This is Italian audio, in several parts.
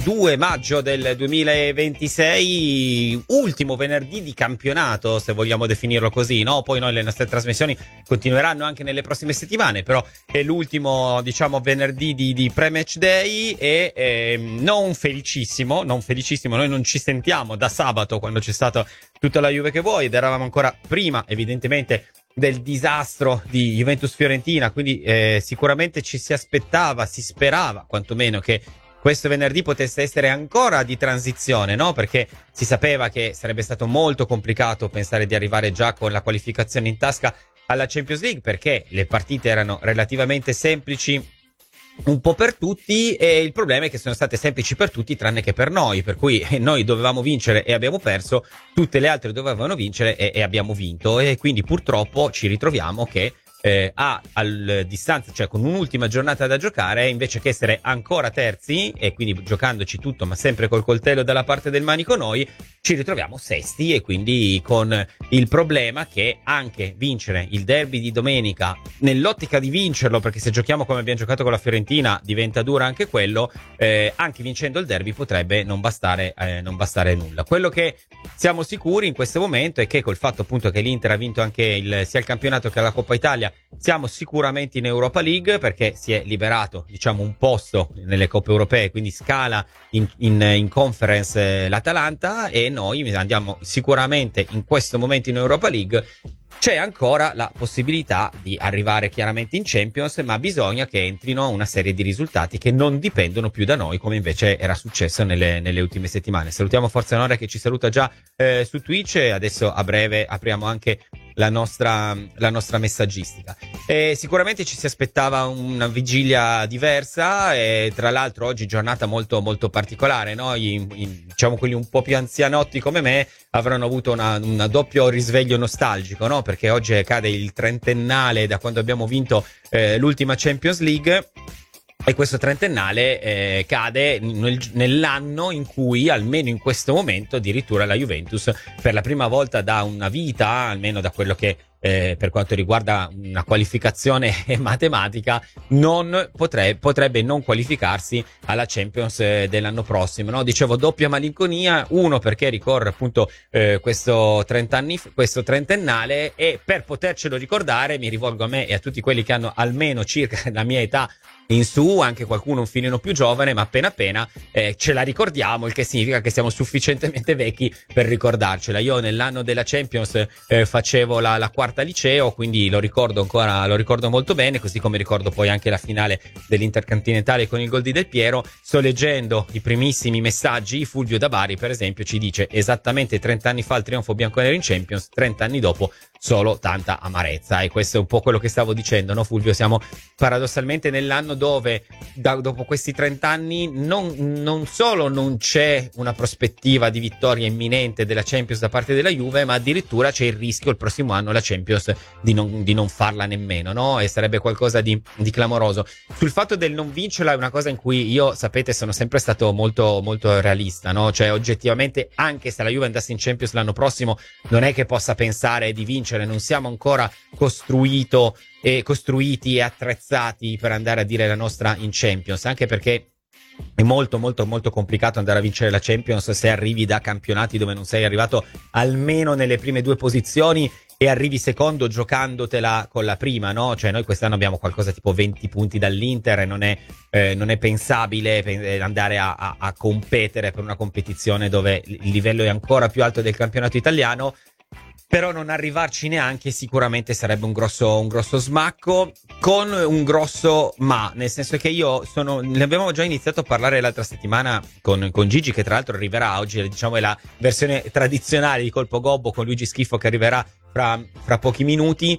2 maggio del 2026, ultimo venerdì di campionato, se vogliamo definirlo così, no? Poi noi le nostre trasmissioni continueranno anche nelle prossime settimane, però è l'ultimo, diciamo, venerdì di pre-match day e non felicissimo, noi non ci sentiamo da sabato quando c'è stata tutta la Juve che vuoi ed eravamo ancora prima, evidentemente, del disastro di Juventus-Fiorentina, quindi sicuramente ci si aspettava, si sperava quantomeno che questo venerdì potesse essere ancora di transizione, no? Perché si sapeva che sarebbe stato molto complicato pensare di arrivare già con la qualificazione in tasca alla Champions League, perché le partite erano relativamente semplici un po' per tutti e il problema è che sono state semplici per tutti tranne che per noi, per cui noi dovevamo vincere e abbiamo perso, tutte le altre dovevano vincere e abbiamo vinto, e quindi purtroppo ci ritroviamo che al distanza, cioè con un'ultima giornata da giocare, invece che essere ancora terzi e quindi giocandoci tutto ma sempre col coltello dalla parte del manico, noi ci ritroviamo sesti e quindi con il problema che anche vincere il derby di domenica, nell'ottica di vincerlo, perché se giochiamo come abbiamo giocato con la Fiorentina diventa dura anche quello, anche vincendo il derby potrebbe non bastare nulla. Quello che siamo sicuri in questo momento è che col fatto appunto che l'Inter ha vinto anche sia il campionato che la Coppa Italia, siamo sicuramente in Europa League, perché si è liberato, diciamo, un posto nelle coppe europee, quindi scala in conference l'Atalanta e noi andiamo sicuramente in questo momento in Europa League. C'è ancora la possibilità di arrivare chiaramente in Champions, ma bisogna che entrino una serie di risultati che non dipendono più da noi, come invece era successo nelle ultime settimane. Salutiamo Forza Onore che ci saluta già su Twitch, e adesso a breve apriamo anche la nostra messaggistica. Sicuramente ci si aspettava una vigilia diversa, e tra l'altro oggi giornata molto molto particolare, no? Diciamo quelli un po' più anzianotti come me avranno avuto un doppio risveglio nostalgico, no? Perché oggi cade il trentennale da quando abbiamo vinto l'ultima Champions League. E questo trentennale cade nell'anno in cui, almeno in questo momento, addirittura la Juventus, per la prima volta da una vita, almeno da quello che per quanto riguarda una qualificazione matematica, non potrebbe non qualificarsi alla Champions dell'anno prossimo, no? Dicevo doppia malinconia, uno perché ricorre appunto questo trentennale, e per potercelo ricordare mi rivolgo a me e a tutti quelli che hanno almeno circa la mia età in su, anche qualcuno un filino più giovane, ma appena ce la ricordiamo, il che significa che siamo sufficientemente vecchi per ricordarcela. Io nell'anno della Champions facevo la quarta liceo, quindi lo ricordo molto bene, così come ricordo poi anche la finale dell'Intercontinentale con il gol di Del Piero. Sto leggendo i primissimi messaggi. Fulvio da Bari per esempio ci dice: esattamente 30 anni fa il trionfo bianconero in Champions, 30 anni dopo solo tanta amarezza. E questo è un po' quello che stavo dicendo, no Fulvio? Siamo paradossalmente nell'anno dove dopo questi 30 anni non solo non c'è una prospettiva di vittoria imminente della Champions da parte della Juve, ma addirittura c'è il rischio il prossimo anno la Champions di non farla nemmeno, no? E sarebbe qualcosa di clamoroso. Sul fatto del non vincerla è una cosa in cui io, sapete, sono sempre stato molto molto realista, no? Cioè oggettivamente, anche se la Juve andasse in Champions l'anno prossimo, non è che possa pensare di vincere, non siamo ancora costruiti e attrezzati per andare a dire la nostra in Champions, anche perché è molto molto molto complicato andare a vincere la Champions se arrivi da campionati dove non sei arrivato almeno nelle prime due posizioni e arrivi secondo giocandotela con la prima, no? Cioè noi quest'anno abbiamo qualcosa tipo 20 punti dall'Inter e non è pensabile andare a competere per una competizione dove il livello è ancora più alto del campionato italiano. Però non arrivarci neanche sicuramente sarebbe un grosso smacco, con un grosso ma, nel senso che ne abbiamo già iniziato a parlare l'altra settimana con Gigi, che tra l'altro arriverà oggi, diciamo è la versione tradizionale di Colpo Gobbo con Luigi Schifo che arriverà fra pochi minuti,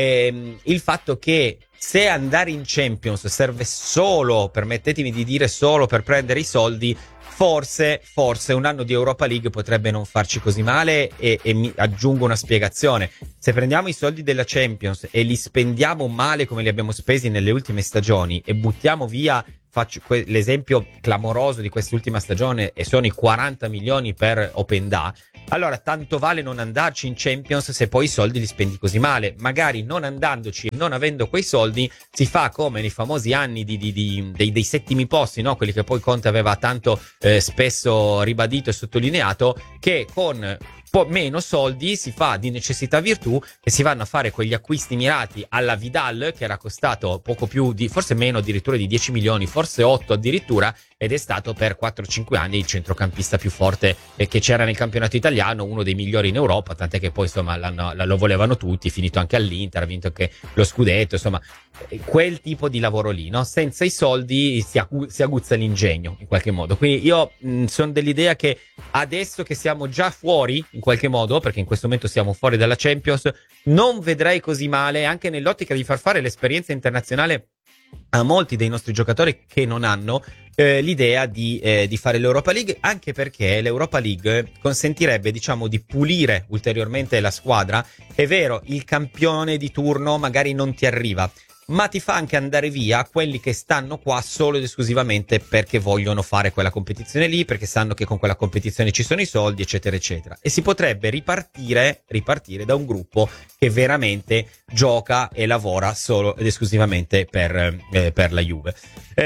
il fatto che se andare in Champions serve solo, permettetemi di dire solo, per prendere i soldi, forse un anno di Europa League potrebbe non farci così male, e mi aggiungo una spiegazione: se prendiamo i soldi della Champions e li spendiamo male come li abbiamo spesi nelle ultime stagioni e buttiamo via faccio l'esempio clamoroso di quest'ultima stagione e sono i 40 milioni per Openda, allora tanto vale non andarci in Champions se poi i soldi li spendi così male. Magari non andandoci e non avendo quei soldi si fa come nei famosi anni dei settimi posti, no? Quelli che poi Conte aveva tanto spesso ribadito e sottolineato, che con meno soldi si fa di necessità virtù e si vanno a fare quegli acquisti mirati alla Vidal, che era costato poco più di, forse meno addirittura di 10 milioni, forse 8 addirittura, ed è stato per 4-5 anni il centrocampista più forte che c'era nel campionato italiano, uno dei migliori in Europa, tant'è che poi insomma lo volevano tutti, finito anche all'Inter, ha vinto anche lo scudetto, insomma quel tipo di lavoro lì, no? Senza i soldi si aguzza l'ingegno in qualche modo. Quindi io sono dell'idea che adesso che siamo già fuori in qualche modo, perché in questo momento siamo fuori dalla Champions, non vedrei così male, anche nell'ottica di far fare l'esperienza internazionale a molti dei nostri giocatori che non hanno l'idea di fare l'Europa League, anche perché l'Europa League consentirebbe, diciamo, di pulire ulteriormente la squadra. È vero, il campione di turno magari non ti arriva, ma ti fa anche andare via quelli che stanno qua solo ed esclusivamente perché vogliono fare quella competizione lì, perché sanno che con quella competizione ci sono i soldi, eccetera eccetera, e si potrebbe ripartire da un gruppo che veramente gioca e lavora solo ed esclusivamente per la Juve.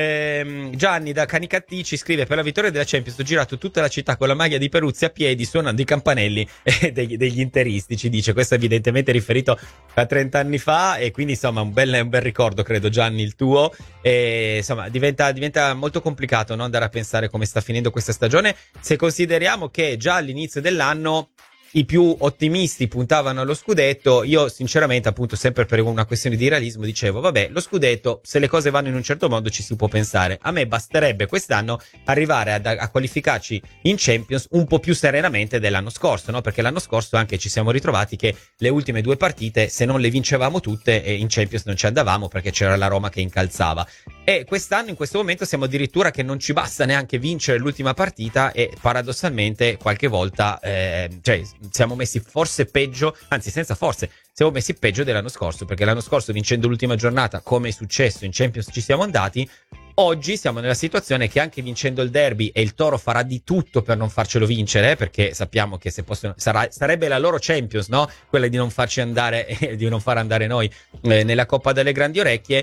Gianni da Canicattì ci scrive: per la vittoria della Champions ho girato tutta la città con la maglia di Peruzzi a piedi suonando i campanelli degli interisti, ci dice. Questo è evidentemente riferito a 30 anni fa, e quindi insomma un bel ricordo, credo, Gianni, il tuo. E insomma diventa molto complicato, no, andare a pensare come sta finendo questa stagione, se consideriamo che già all'inizio dell'anno i più ottimisti puntavano allo scudetto. Io sinceramente, appunto, sempre per una questione di realismo, dicevo vabbè, lo scudetto, se le cose vanno in un certo modo ci si può pensare. A me basterebbe quest'anno arrivare a qualificarci in Champions un po' più serenamente dell'anno scorso, no? Perché l'anno scorso anche ci siamo ritrovati che le ultime 2 partite, se non le vincevamo tutte, in Champions non ci andavamo perché c'era la Roma che incalzava. E quest'anno, in questo momento, siamo addirittura che non ci basta neanche vincere l'ultima partita, e paradossalmente qualche volta siamo messi forse peggio, anzi senza forse, siamo messi peggio dell'anno scorso, perché l'anno scorso, vincendo l'ultima giornata come è successo in Champions, ci siamo andati. Oggi siamo nella situazione che anche vincendo il derby, e il Toro farà di tutto per non farcelo vincere, perché sappiamo che se possono sarebbe la loro Champions, no? Quella di non farci andare, di non far andare noi nella Coppa delle Grandi Orecchie.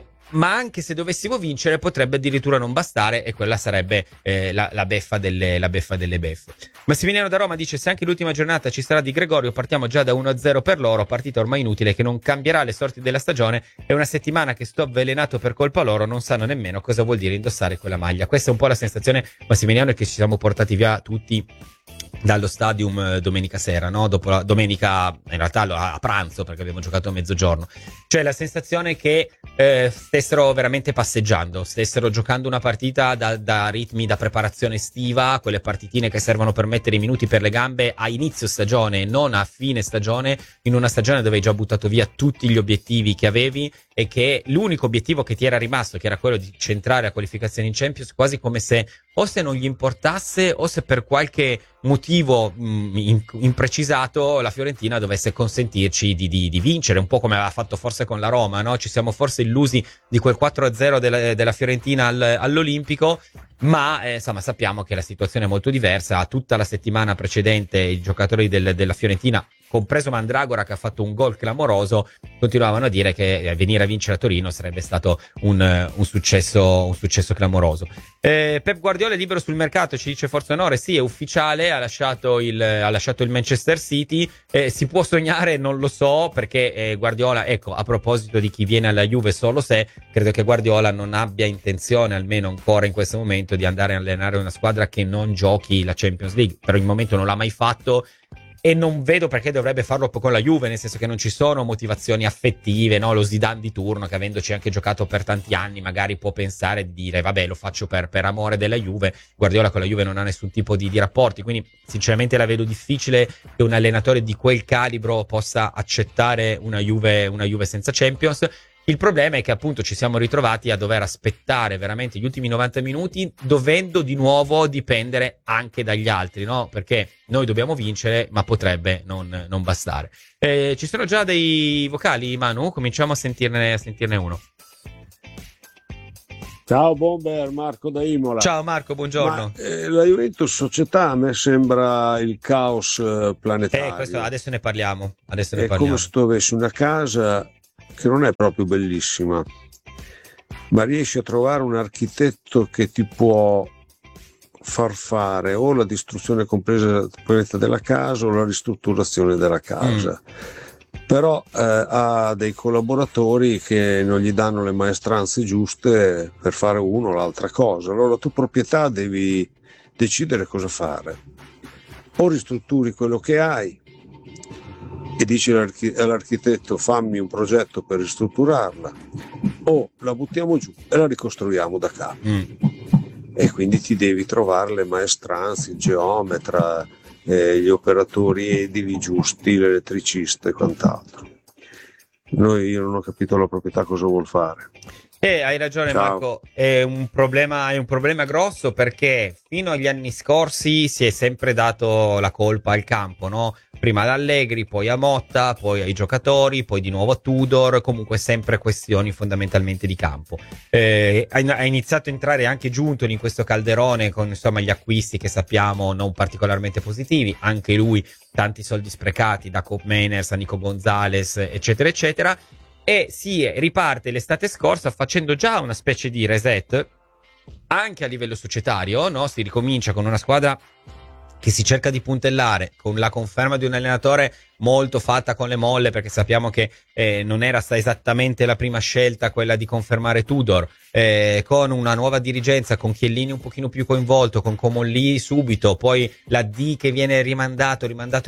Ma anche se dovessimo vincere potrebbe addirittura non bastare, e quella sarebbe la beffa delle beffe. Massimiliano da Roma dice: se anche l'ultima giornata ci sarà di Gregorio, partiamo già da 1-0 per loro, partita ormai inutile che non cambierà le sorti della stagione. È una settimana che sto avvelenato per colpa loro, non sanno nemmeno cosa vuol dire indossare quella maglia. Questa è un po' la sensazione, Massimiliano, è che ci siamo portati via tutti dallo stadium domenica sera, no? Dopo la domenica, in realtà a pranzo, perché abbiamo giocato a mezzogiorno. Cioè la sensazione che stessero veramente passeggiando, stessero giocando una partita da ritmi da preparazione estiva, quelle partitine che servono per mettere i minuti per le gambe a inizio stagione, non a fine stagione, in una stagione dove hai già buttato via tutti gli obiettivi che avevi, e che l'unico obiettivo che ti era rimasto, che era quello di centrare la qualificazione in Champions, quasi come se o se non gli importasse, o se per qualche motivo imprecisato la Fiorentina dovesse consentirci di vincere, un po' come aveva fatto forse con la Roma, no? Ci siamo forse illusi di quel 4-0 della Fiorentina all'Olimpico, ma insomma sappiamo che la situazione è molto diversa. Tutta la settimana precedente i giocatori della Fiorentina, compreso Mandragora che ha fatto un gol clamoroso, continuavano a dire che venire a vincere a Torino sarebbe stato un successo clamoroso. Pep Guardiola è libero sul mercato, ci dice Forza Onore. Sì, è ufficiale, ha lasciato il Manchester City. Si può sognare, non lo so, perché Guardiola, ecco, a proposito di chi viene alla Juve solo se, credo che Guardiola non abbia intenzione, almeno ancora in questo momento, di andare a allenare una squadra che non giochi la Champions League. Per il momento non l'ha mai fatto, e non vedo perché dovrebbe farlo con la Juve, nel senso che non ci sono motivazioni affettive, no? Lo Zidane di turno, che avendoci anche giocato per tanti anni, magari può pensare di dire vabbè, lo faccio per amore della Juve. Guardiola con la Juve non ha nessun tipo di rapporti, quindi sinceramente la vedo difficile che un allenatore di quel calibro possa accettare una Juve senza Champions. Il problema è che appunto ci siamo ritrovati a dover aspettare veramente gli ultimi 90 minuti, dovendo di nuovo dipendere anche dagli altri, no? Perché noi dobbiamo vincere, ma potrebbe non bastare. Ci sono già dei vocali, Manu? Cominciamo a sentirne uno. Ciao Bomber, Marco da Imola. Ciao Marco, buongiorno. La Juventus società a me sembra il caos Questo planetario. adesso ne parliamo. Adesso ne È come se parliamo. tu avessi una casa che non è proprio bellissima, ma riesci a trovare un architetto che ti può far fare o la distruzione completa della casa o la ristrutturazione della casa. Però ha dei collaboratori che non gli danno le maestranze giuste per fare uno o l'altra cosa. Allora tu proprietà devi decidere cosa fare. O ristrutturi quello che hai e dici all'architetto fammi un progetto per ristrutturarla, o la buttiamo giù e la ricostruiamo da capo. E quindi ti devi trovare le maestranze, il geometra, gli operatori edili giusti, l'elettricista e quant'altro. Io non ho capito la proprietà cosa vuol fare. Hai ragione. Ciao. Marco, è un problema grosso, perché fino agli anni scorsi si è sempre dato la colpa al campo, no? Prima ad Allegri, poi a Motta, poi ai giocatori, poi di nuovo a Tudor, comunque sempre questioni fondamentalmente di campo. Ha iniziato a entrare anche Giuntoli in questo calderone con, insomma, gli acquisti che sappiamo non particolarmente positivi, anche lui tanti soldi sprecati da Cop Meiners a Nico Gonzalez, eccetera eccetera. E si riparte l'estate scorsa facendo già una specie di reset anche a livello societario, no? Si ricomincia con una squadra che si cerca di puntellare, con la conferma di un allenatore molto fatta con le molle, perché sappiamo che non era esattamente la prima scelta quella di confermare Tudor, con una nuova dirigenza, con Chiellini un pochino più coinvolto, con Comolli subito, poi la D che viene rimandato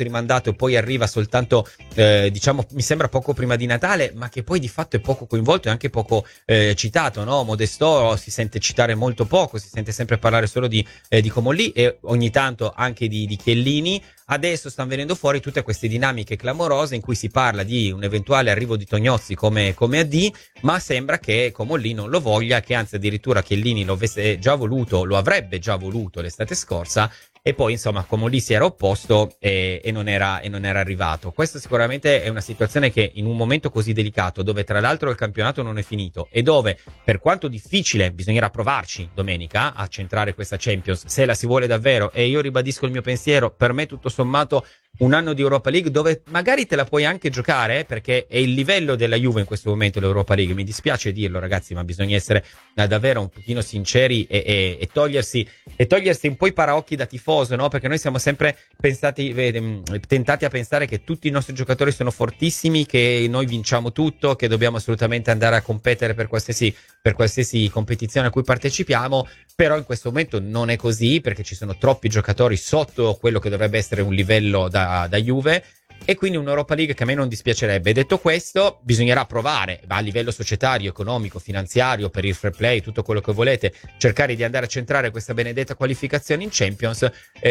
e poi arriva soltanto diciamo, mi sembra poco prima di Natale, ma che poi di fatto è poco coinvolto e anche poco citato, no? Modesto si sente citare molto poco, si sente sempre parlare solo di Comolli e ogni tanto anche di Chiellini. Adesso stanno venendo fuori tutte queste dinamiche clamorose in cui si parla di un eventuale arrivo di Tognozzi come AD, ma sembra che Comolli non lo voglia, che anzi addirittura Chiellini lo avesse già voluto, lo avrebbe già voluto l'estate scorsa, e poi insomma Comolli si era opposto e non era arrivato. Questa sicuramente è una situazione che in un momento così delicato, dove tra l'altro il campionato non è finito e dove, per quanto difficile, bisognerà provarci domenica a centrare questa Champions se la si vuole davvero, e io ribadisco il mio pensiero, per me tutto sommato un anno di Europa League dove magari te la puoi anche giocare, perché è il livello della Juve in questo momento l'Europa League, mi dispiace dirlo ragazzi, ma bisogna essere davvero un pochino sinceri e togliersi un po' i paraocchi da tifoso, no? Perché noi siamo sempre tentati a pensare che tutti i nostri giocatori sono fortissimi, che noi vinciamo tutto, che dobbiamo assolutamente andare a competere per qualsiasi competizione a cui partecipiamo, però in questo momento non è così, perché ci sono troppi giocatori sotto quello che dovrebbe essere un livello da Juve, e quindi un'Europa League che a me non dispiacerebbe. Detto questo, bisognerà provare a livello societario, economico, finanziario, per il fair play, tutto quello che volete, cercare di andare a centrare questa benedetta qualificazione in Champions,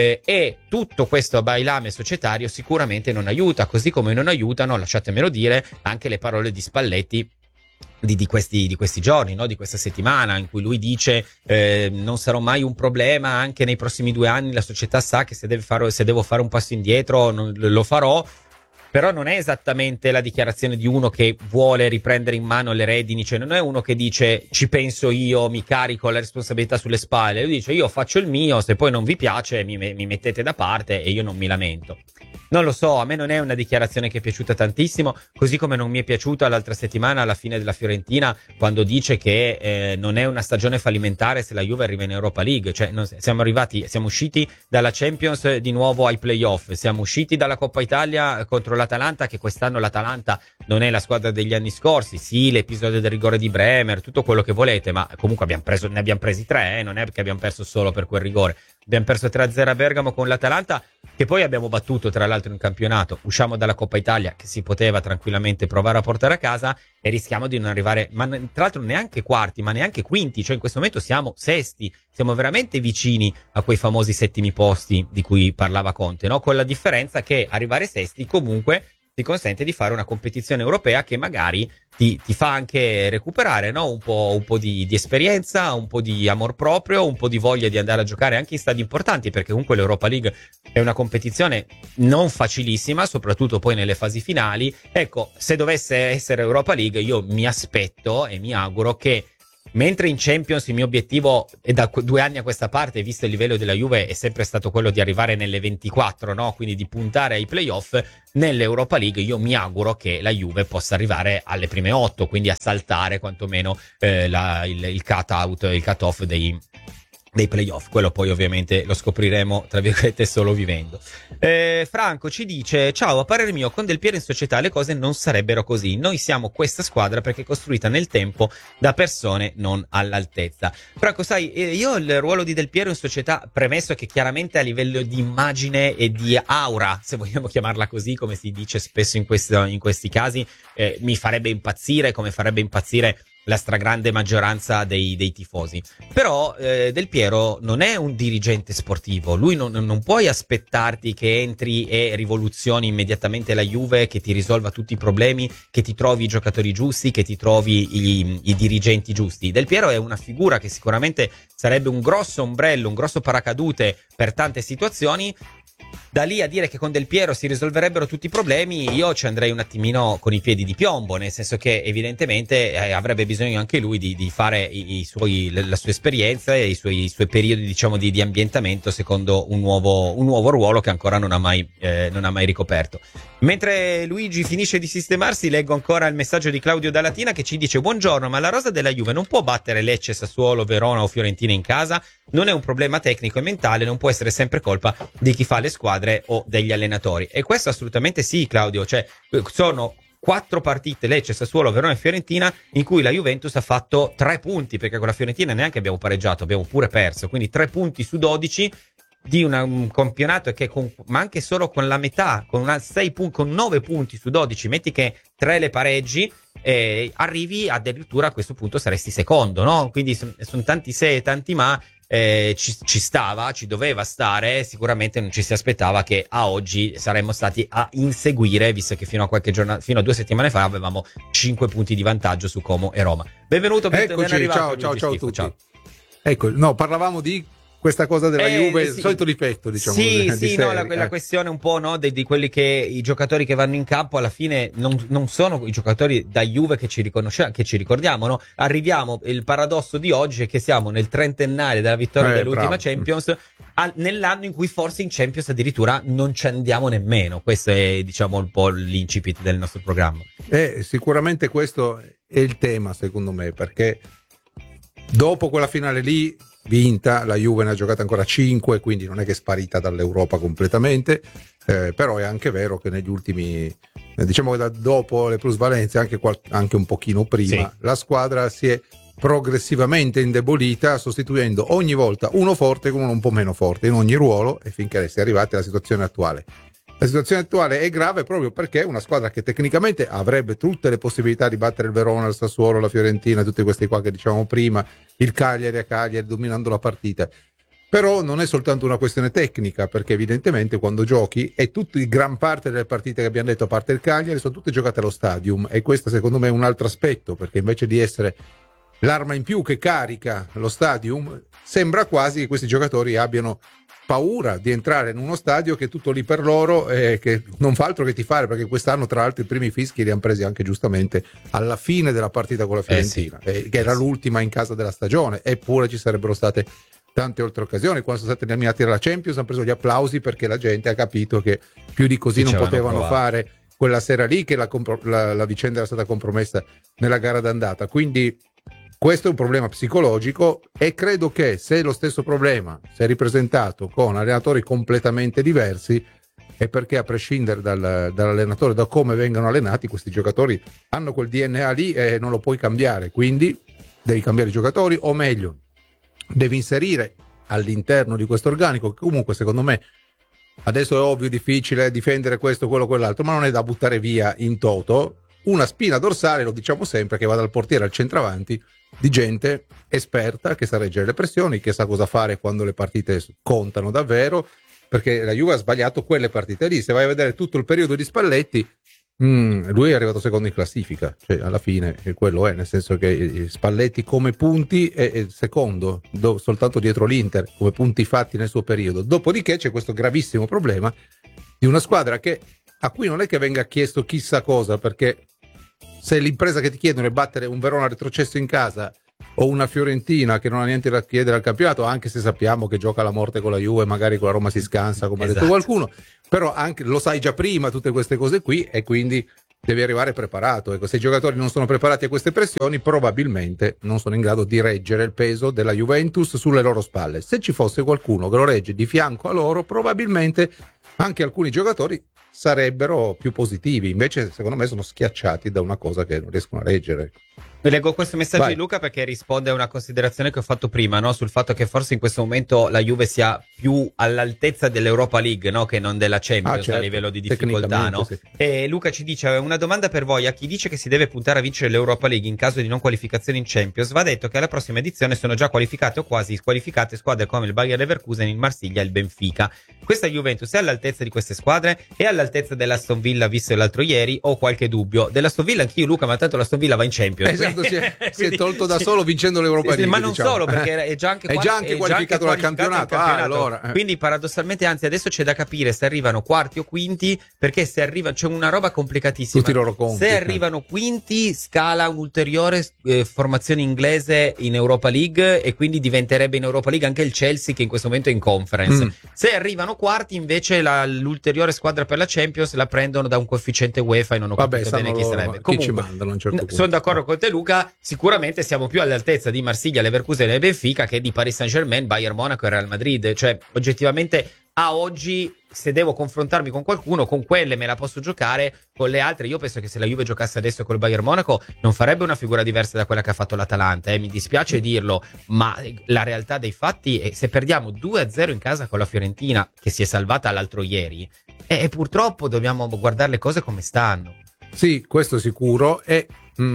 e tutto questo bailame societario sicuramente non aiuta, così come non aiutano, lasciatemelo dire, anche le parole di Spalletti di questi giorni, no? Di questa settimana, in cui lui dice non sarò mai un problema, anche nei prossimi 2 anni la società sa che se devo fare un passo indietro lo farò. Però non è esattamente la dichiarazione di uno che vuole riprendere in mano le redini, cioè non è uno che dice ci penso io, mi carico la responsabilità sulle spalle. Lui dice io faccio il mio, se poi non vi piace mi mettete da parte e io non mi lamento. Non lo so, a me non è una dichiarazione che è piaciuta tantissimo, così come non mi è piaciuta l'altra settimana alla fine della Fiorentina quando dice che non è una stagione fallimentare se la Juve arriva in Europa League. Cioè siamo usciti dalla Champions di nuovo ai playoff, siamo usciti dalla Coppa Italia contro l'Atalanta, che quest'anno l'Atalanta non è la squadra degli anni scorsi, sì, l'episodio del rigore di Bremer, tutto quello che volete, ma comunque ne abbiamo presi 3, non è che abbiamo perso solo per quel rigore. Abbiamo perso 3-0 a Bergamo con l'Atalanta, che poi abbiamo battuto tra l'altro in campionato. Usciamo dalla Coppa Italia, che si poteva tranquillamente provare a portare a casa, e rischiamo di non arrivare, ma tra l'altro neanche quarti, ma neanche quinti. Cioè in questo momento siamo sesti, siamo veramente vicini a quei famosi settimi posti di cui parlava Conte, no? Con la differenza che arrivare sesti comunque ti consente di fare una competizione europea che magari ti fa anche recuperare, no? un po' di esperienza, un po' di amor proprio, un po' di voglia di andare a giocare anche in stadi importanti, perché comunque l'Europa League è una competizione non facilissima, soprattutto poi nelle fasi finali. Ecco, se dovesse essere Europa League, io mi aspetto e mi auguro che mentre in Champions il mio obiettivo è da 2 anni a questa parte, visto il livello della Juve, è sempre stato quello di arrivare nelle 24, no? Quindi di puntare ai playoff. Nell'Europa League io mi auguro che la Juve possa arrivare alle prime 8, quindi a saltare quantomeno il cut-out, il cut-off dei playoff. Quello poi ovviamente lo scopriremo tra virgolette solo vivendo. Franco ci dice: ciao, a parere mio con Del Piero in società le cose non sarebbero così, noi siamo questa squadra perché è costruita nel tempo da persone non all'altezza. Franco, sai, io il ruolo di Del Piero in società, premesso che chiaramente a livello di immagine e di aura, se vogliamo chiamarla così, come si dice spesso in questi casi, mi farebbe impazzire, come farebbe impazzire la stragrande maggioranza dei tifosi. Però Del Piero non è un dirigente sportivo, lui non puoi aspettarti che entri e rivoluzioni immediatamente la Juve, che ti risolva tutti i problemi, che ti trovi i giocatori giusti, che ti trovi i dirigenti giusti. Del Piero è una figura che sicuramente sarebbe un grosso ombrello, un grosso paracadute per tante situazioni. Da lì a dire che con Del Piero si risolverebbero tutti i problemi, io ci andrei un attimino con i piedi di piombo, nel senso che evidentemente avrebbe bisogno anche lui di fare la sua esperienza e i suoi periodi, diciamo, di ambientamento secondo un nuovo ruolo che ancora non ha mai ricoperto. Mentre Luigi finisce di sistemarsi, leggo ancora il messaggio di Claudio da Latina che ci dice: buongiorno, ma la rosa della Juve non può battere Lecce, Sassuolo, Verona o Fiorentina in casa? Non è un problema tecnico e mentale, non può essere sempre colpa di chi fa le squadre o degli allenatori. E questo assolutamente sì, Claudio, cioè sono 4 partite, Lecce, Sassuolo, Verona e Fiorentina, in cui la Juventus ha fatto 3 punti, perché con la Fiorentina neanche abbiamo pareggiato, abbiamo pure perso, quindi 3 punti su 12 di un campionato che ma anche solo con la metà, con 9 punti su 12, metti che 3 le pareggi, arrivi addirittura a questo punto saresti secondo, no? Quindi sono tanti se e tanti ma. Ci doveva stare, sicuramente non ci si aspettava che a oggi saremmo stati a inseguire, visto che fino a 2 settimane fa avevamo 5 punti di vantaggio su Como e Roma. Benvenuto, ben arrivato. Ciao a tutti. Ciao. Ecco, no, parlavamo di questa cosa della Juve, il solito difetto, diciamo. La questione un po', no, di quelli che i giocatori che vanno in campo alla fine non sono i giocatori da Juve che ci ricordiamo, no? Arriviamo, il paradosso di oggi è che siamo nel trentenario della vittoria dell'ultima Champions, nell'anno in cui forse in Champions addirittura non ci andiamo nemmeno. Questo è, diciamo, un po' l'incipit del nostro programma. Sicuramente questo è il tema, secondo me, perché dopo quella finale lì vinta, la Juve ne ha giocata ancora 5, quindi non è che è sparita dall'Europa completamente, però è anche vero che negli ultimi, diciamo che dopo le plusvalenze, anche un pochino prima, sì, la squadra si è progressivamente indebolita, sostituendo ogni volta uno forte con uno un po' meno forte in ogni ruolo, e finché si è arrivati alla situazione attuale. La situazione attuale è grave proprio perché una squadra che tecnicamente avrebbe tutte le possibilità di battere il Verona, il Sassuolo, la Fiorentina, tutti questi qua che dicevamo prima, il Cagliari a Cagliari dominando la partita, però non è soltanto una questione tecnica, perché evidentemente quando giochi, e gran parte delle partite che abbiamo detto a parte il Cagliari sono tutte giocate allo Stadium, e questo secondo me è un altro aspetto, perché invece di essere l'arma in più che carica lo Stadium, sembra quasi che questi giocatori abbiano paura di entrare in uno stadio che è tutto lì per loro, che non fa altro che tifare, perché quest'anno tra l'altro i primi fischi li hanno presi anche giustamente alla fine della partita con la Fiorentina, che era l'ultima in casa della stagione, eppure ci sarebbero state tante altre occasioni. Quando sono stati eliminati dalla Champions hanno preso gli applausi perché la gente ha capito che più di così non potevano fare quella sera lì, che la vicenda era stata compromessa nella gara d'andata. Quindi questo è un problema psicologico, e credo che se lo stesso problema si è ripresentato con allenatori completamente diversi, è perché a prescindere dall'allenatore, da come vengono allenati, questi giocatori hanno quel DNA lì e non lo puoi cambiare, quindi devi cambiare i giocatori, o meglio devi inserire all'interno di questo organico, che comunque secondo me adesso è ovvio difficile difendere questo, quello, quell'altro, ma non è da buttare via in toto, una spina dorsale, lo diciamo sempre, che va dal portiere al centravanti, di gente esperta che sa reggere le pressioni, che sa cosa fare quando le partite contano davvero, perché la Juve ha sbagliato quelle partite lì. Se vai a vedere tutto il periodo di Spalletti, lui è arrivato secondo in classifica, cioè alla fine quello è, nel senso che Spalletti come punti è secondo, soltanto dietro l'Inter, come punti fatti nel suo periodo. Dopodiché c'è questo gravissimo problema di una squadra a cui non è che venga chiesto chissà cosa, perché se l'impresa che ti chiedono è battere un Verona retrocesso in casa o una Fiorentina che non ha niente da chiedere al campionato, anche se sappiamo che gioca alla morte con la Juve, magari con la Roma si scansa, come ha detto qualcuno, però anche lo sai già prima tutte queste cose qui, e quindi devi arrivare preparato. Ecco, se i giocatori non sono preparati a queste pressioni, probabilmente non sono in grado di reggere il peso della Juventus sulle loro spalle. Se ci fosse qualcuno che lo regge di fianco a loro, probabilmente anche alcuni giocatori sarebbero più positivi. Invece, secondo me, sono schiacciati da una cosa che non riescono a reggere. Vi leggo questo messaggio Vai. di Luca perché risponde a una considerazione che ho fatto prima, no? Sul fatto che forse in questo momento la Juve sia più all'altezza dell'Europa League, no? Che non della Champions, certo, a livello di difficoltà, no? Sì. E Luca ci dice: una domanda per voi, a chi dice che si deve puntare a vincere l'Europa League in caso di non qualificazione in Champions, va detto che alla prossima edizione sono già qualificate o quasi qualificate squadre come il Bayer Leverkusen, il Marsiglia e il Benfica. Questa Juventus è all'altezza di queste squadre? È all'altezza dell'Aston Villa visto l'altro ieri? Ho qualche dubbio. Dell'Aston Villa anch'io, Luca, ma tanto l'Aston Villa va in Champions. Esatto, si è tolto da solo vincendo l'Europa League, ma non diciamo. solo, perché è già anche, qualificato dal campionato. Allora. Quindi paradossalmente, anzi, adesso c'è da capire se arrivano quarti o quinti, perché se arriva c'è una roba complicatissima. Tutti i loro conti. Se arrivano quinti, scala un'ulteriore formazione inglese in Europa League, e quindi diventerebbe in Europa League anche il Chelsea, che in questo momento è in Conference. Se arrivano quarti, invece l'ulteriore squadra per la Champions la prendono da un coefficiente UEFA e non ho capito bene chi sarebbe. Chi ci mandano a un certo punto. Sono d'accordo con te, Luca. Sicuramente siamo più all'altezza di Marsiglia, Leverkusen e Benfica che di Paris Saint-Germain, Bayern Monaco e Real Madrid. Cioè, oggettivamente, a oggi, se devo confrontarmi con qualcuno, con quelle me la posso giocare, con le altre io penso che se la Juve giocasse adesso col Bayern Monaco non farebbe una figura diversa da quella che ha fatto l'Atalanta, mi dispiace dirlo, ma la realtà dei fatti è se perdiamo 2-0 in casa con la Fiorentina, che si è salvata l'altro ieri, e purtroppo dobbiamo guardare le cose come stanno. Sì, questo sicuro, e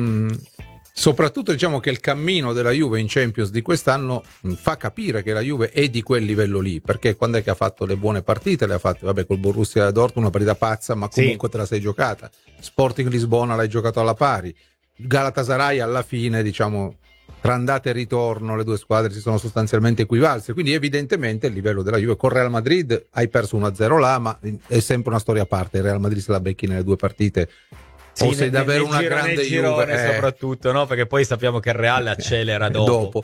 soprattutto diciamo che il cammino della Juve in Champions di quest'anno fa capire che la Juve è di quel livello lì, perché quando è che ha fatto le buone partite? Le ha fatte, vabbè, col Borussia Dortmund una partita pazza, ma comunque te la sei giocata. Sporting Lisbona l'hai giocato alla pari. Galatasaray alla fine, diciamo, tra andata e ritorno le due squadre si sono sostanzialmente equivalse, quindi evidentemente il livello della Juve. Con Real Madrid hai perso 1-0 là, ma è sempre una storia a parte. Il Real Madrid se la becchi nelle due partite, o sei davvero una grande Juve, soprattutto, no? Perché poi sappiamo che il Real accelera dopo.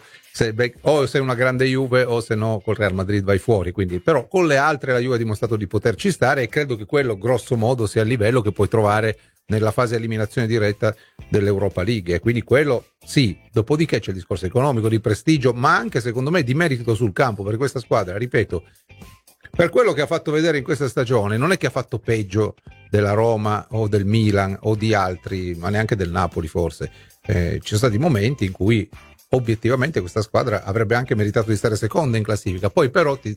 O sei una grande Juve, o se no col Real Madrid vai fuori. Quindi, però con le altre la Juve ha dimostrato di poterci stare, e credo che quello grosso modo sia il livello che puoi trovare nella fase eliminazione diretta dell'Europa League, e quindi quello sì. Dopodiché c'è il discorso economico, di prestigio, ma anche secondo me di merito sul campo, perché questa squadra, ripeto, per quello che ha fatto vedere in questa stagione, non è che ha fatto peggio della Roma o del Milan o di altri, ma neanche del Napoli forse. Ci sono stati momenti in cui obiettivamente questa squadra avrebbe anche meritato di stare seconda in classifica, poi però ti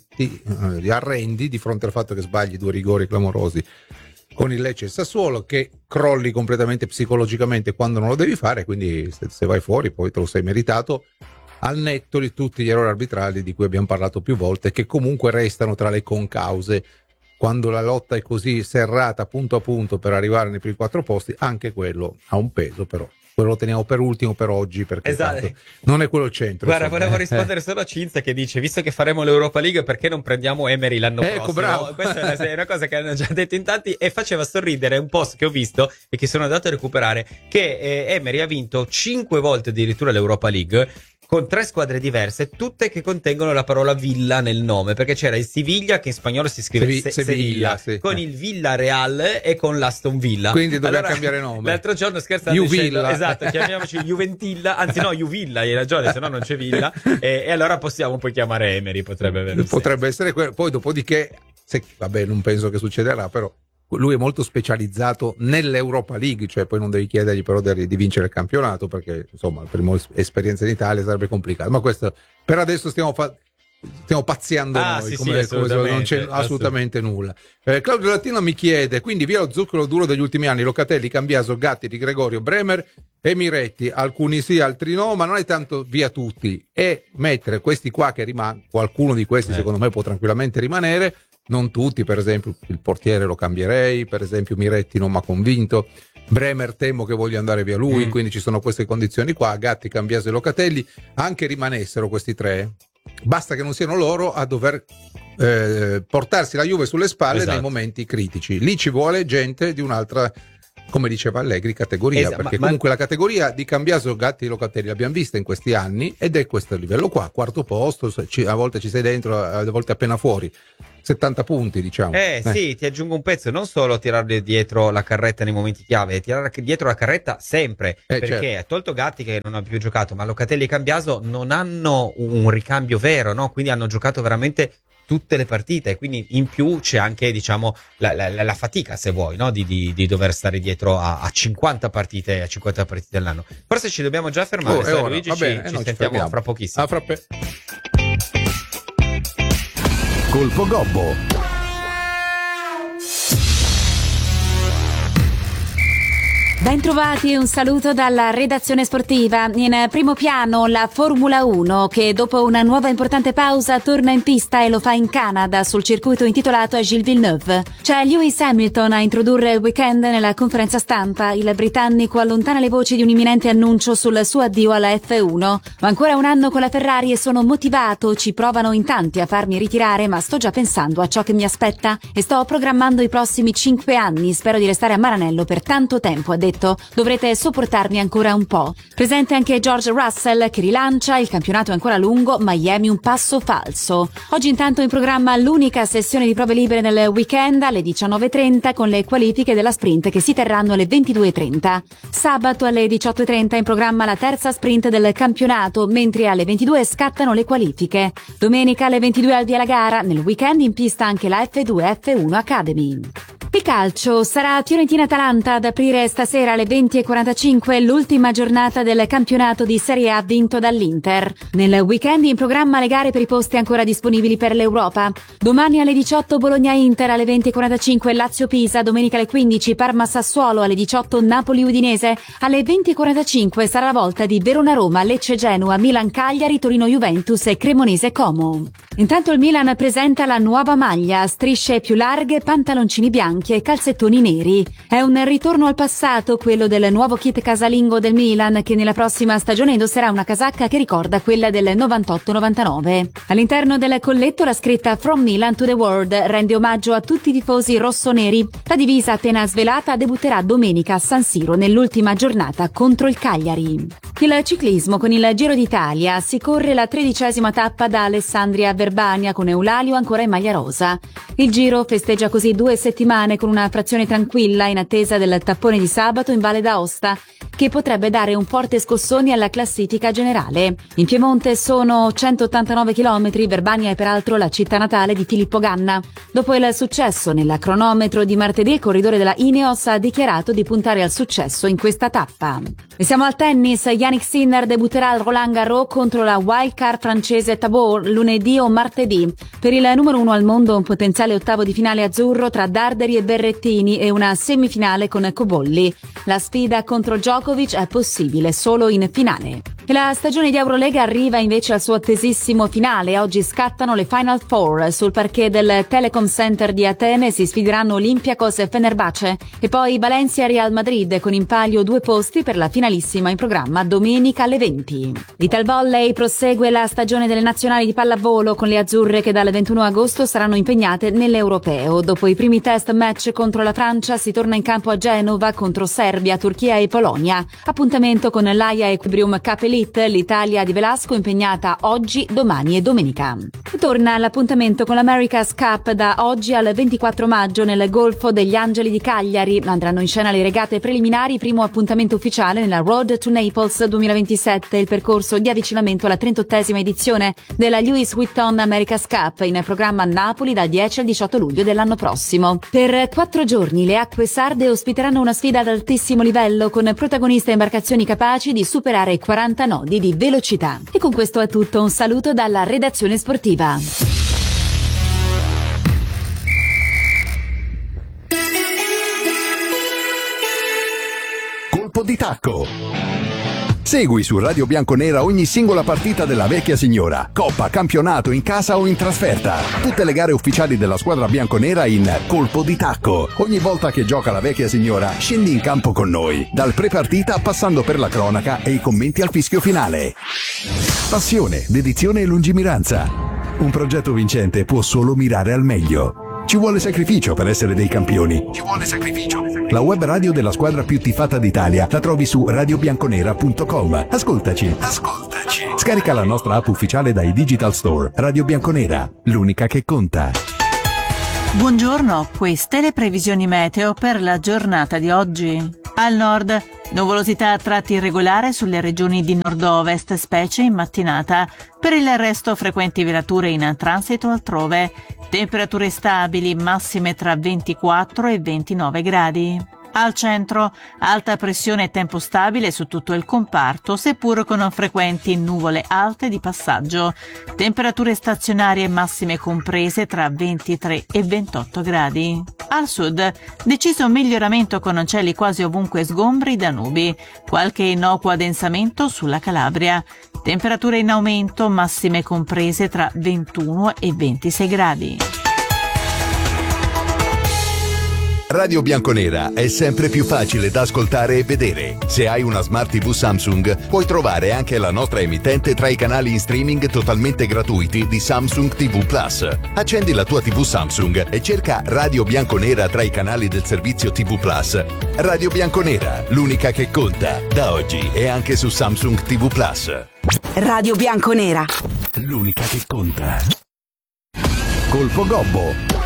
arrendi di fronte al fatto che sbagli 2 rigori clamorosi con il Lecce e il Sassuolo, che crolli completamente psicologicamente quando non lo devi fare, quindi se vai fuori poi te lo sei meritato, al netto di tutti gli errori arbitrali di cui abbiamo parlato più volte, che comunque restano tra le concause. Quando la lotta è così serrata punto a punto per arrivare nei primi 4 posti, anche quello ha un peso, però quello lo teniamo per ultimo per oggi, perché non è quello il centro. Guarda, volevo rispondere solo a Cinzia, che dice: visto che faremo l'Europa League, perché non prendiamo Emery l'anno prossimo? Bravo. Questa è una cosa che hanno già detto in tanti, e faceva sorridere un post che ho visto e che sono andato a recuperare, che Emery ha vinto 5 volte addirittura l'Europa League con 3 squadre diverse, tutte che contengono la parola Villa nel nome, perché c'era il Siviglia, che in spagnolo si scrive Sevilla, sì, con il Villarreal e con l'Aston Villa. Quindi dobbiamo cambiare nome. L'altro giorno, scherzando, dicendo, esatto, chiamiamoci Juventilla, anzi no, Juvilla, hai ragione, se no non c'è Villa, e allora possiamo poi chiamare Emery, potrebbe essere quello. Poi dopodiché, vabbè, non penso che succederà, però lui è molto specializzato nell'Europa League, cioè poi non devi chiedergli però di vincere il campionato, perché insomma la prima esperienza in Italia sarebbe complicato, ma questo per adesso stiamo pazziando noi, non c'è assolutamente nulla. Claudio Latino mi chiede: quindi via lo zucchero duro degli ultimi anni, Locatelli, Cambiaso, Gatti, Di Gregorio, Bremer e Miretti, alcuni sì, altri no, ma non è tanto via tutti, e mettere questi qua che qualcuno di questi secondo me può tranquillamente rimanere. Non tutti, per esempio il portiere lo cambierei, per esempio Miretti non mi ha convinto, Bremer temo che voglia andare via lui, quindi ci sono queste condizioni qua. Gatti, Cambiaso e Locatelli, anche rimanessero questi 3, basta che non siano loro a dover portarsi la Juve sulle spalle nei momenti critici. Lì ci vuole gente di un'altra come diceva Allegri, categoria, Esatto, perché comunque la categoria di Cambiaso, Gatti e Locatelli l'abbiamo vista in questi anni ed è questo il livello qua, quarto posto, a volte ci sei dentro, a volte appena fuori, 70 punti diciamo. Sì, ti aggiungo un pezzo, non solo tirare dietro la carretta nei momenti chiave, tirare dietro la carretta sempre, perché certo. tolto Gatti che non ha più giocato, ma Locatelli e Cambiaso non hanno un ricambio vero, no? Quindi hanno giocato veramente tutte le partite, quindi in più c'è anche, diciamo, la fatica, se vuoi, no? Di dover stare dietro a 50 partite all'anno. Forse ci dobbiamo già fermare, Luigi, ci sentiamo fra pochissimo. Colpo Gobbo. Bentrovati e un saluto dalla redazione sportiva. In primo piano la Formula 1 che dopo una nuova importante pausa torna in pista e lo fa in Canada sul circuito intitolato a Gilles Villeneuve. C'è Lewis Hamilton a introdurre il weekend nella conferenza stampa. Il britannico allontana le voci di un imminente annuncio sul suo addio alla F1. Ho ancora un anno con la Ferrari e sono motivato, ci provano in tanti a farmi ritirare, ma sto già pensando a ciò che mi aspetta e sto programmando i prossimi 5 anni. Spero di restare a Maranello per tanto tempo, ha detto. Dovrete sopportarmi ancora un po'. Presente anche George Russell che rilancia, il campionato è ancora lungo, Miami un passo falso. Oggi intanto in programma l'unica sessione di prove libere nel weekend alle 19.30 con le qualifiche della sprint che si terranno alle 22.30. Sabato alle 18.30 in programma la terza sprint del campionato, mentre alle 22 scattano le qualifiche. Domenica alle 22 al via la gara, nel weekend in pista anche la F2 F1 Academy. Il calcio sarà Fiorentina-Atalanta ad aprire stasera alle 20.45 l'ultima giornata del campionato di Serie A vinto dall'Inter. Nel weekend in programma le gare per i posti ancora disponibili per l'Europa. Domani alle 18 Bologna-Inter, alle 20.45 Lazio-Pisa, domenica alle 15 Parma-Sassuolo, alle 18 Napoli-Udinese, alle 20.45 sarà la volta di Verona-Roma, Lecce-Genoa, Milan-Cagliari, Torino-Juventus e Cremonese-Como. Intanto il Milan presenta la nuova maglia, strisce più larghe, pantaloncini bianchi e calzettoni neri. È un ritorno al passato, quello del nuovo kit casalingo del Milan, che nella prossima stagione indosserà una casacca che ricorda quella del 98-99. All'interno del colletto la scritta From Milan to the World rende omaggio a tutti i tifosi rossoneri. La divisa appena svelata debutterà domenica a San Siro nell'ultima giornata contro il Cagliari. Il ciclismo con il Giro d'Italia si corre la 13ª tappa da Alessandria a Verbania con Eulalio ancora in maglia rosa. Il Giro festeggia così 2 settimane con una frazione tranquilla in attesa del tappone di sabato in Valle d'Aosta, che potrebbe dare un forte scossone alla classifica generale. In Piemonte sono 189 chilometri, Verbania è peraltro la città natale di Filippo Ganna. Dopo il successo nella cronometro di martedì, il corridore della Ineos ha dichiarato di puntare al successo in questa tappa. E siamo al tennis, Jannik Sinner debutterà al Roland Garros contro la wildcard francese Tabor lunedì o martedì. Per il numero 1 al mondo un potenziale ottavo di finale azzurro tra Darderi e Berrettini e una semifinale con Cobolli. La sfida contro Djokovic è possibile solo in finale. E la stagione di Eurolega arriva invece al suo attesissimo finale. Oggi scattano le Final Four. Sul parquet del Telecom Center di Atene si sfideranno Olympiacos e Fenerbahce e poi Valencia e Real Madrid con in palio 2 posti per la finalissima in programma domenica alle 20. Italvolley prosegue la stagione delle nazionali di pallavolo con le azzurre che dal 21 agosto saranno impegnate nell'Europeo. Dopo i primi test match contro la Francia si torna in campo a Genova contro Serbia, Turchia e Polonia. Appuntamento con l'Aia Equilibrium Cup Elite, l'Italia di Velasco impegnata oggi, domani e domenica. Torna l'appuntamento con l'America's Cup da oggi al 24 maggio nel Golfo degli Angeli di Cagliari. Andranno in scena le regate preliminari, primo appuntamento ufficiale nella Road to Naples 2027, il percorso di avvicinamento alla 38ª edizione della Lewis Witton America's Cup, in programma a Napoli dal 10 al 18 luglio dell'anno prossimo. Per 4 giorni le acque sarde ospiteranno una sfida ad altissimo livello con protagoniste imbarcazioni capaci di superare i 40 nodi di velocità. E con questo è tutto, un saluto dalla redazione sportiva. Colpo di tacco. Segui su Radio Bianconera ogni singola partita della vecchia signora, coppa, campionato, in casa o in trasferta. Tutte le gare ufficiali della squadra bianconera in Colpo di tacco. Ogni volta che gioca la vecchia signora, scendi in campo con noi, dal pre-partita passando per la cronaca e i commenti al fischio finale. Passione, dedizione e lungimiranza. Un progetto vincente può solo mirare al meglio. Ci vuole sacrificio per essere dei campioni. Ci vuole sacrificio. La web radio della squadra più tifata d'Italia la trovi su radiobianconera.com. Ascoltaci. Scarica la nostra app ufficiale dai Digital Store. Radio Bianconera, l'unica che conta. Buongiorno, queste le previsioni meteo per la giornata di oggi. Al nord, nuvolosità a tratti irregolare sulle regioni di nord-ovest, specie in mattinata. Per il resto frequenti velature in transito altrove. Temperature stabili, massime tra 24 e 29 gradi. Al centro, alta pressione e tempo stabile su tutto il comparto, seppur con frequenti nuvole alte di passaggio. Temperature stazionarie massime comprese tra 23 e 28 gradi. Al sud, deciso miglioramento con cieli quasi ovunque sgombri da nubi. Qualche innocuo addensamento sulla Calabria. Temperature in aumento, massime comprese tra 21 e 26 gradi. Radio Bianconera è sempre più facile da ascoltare e vedere. Se hai una Smart TV Samsung, puoi trovare anche la nostra emittente tra i canali in streaming totalmente gratuiti di Samsung TV Plus. Accendi la tua TV Samsung e cerca Radio Bianconera tra i canali del servizio TV Plus. Radio Bianconera, l'unica che conta. Da oggi è anche su Samsung TV Plus. Radio Bianconera, l'unica che conta. Colpo Gobbo.